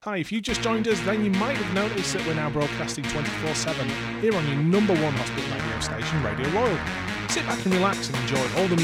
Hi, if you just joined us, then you might have noticed that we're now broadcasting 24/7 here on your number one hospital radio station, Radio Royal. Sit back and relax and enjoy all the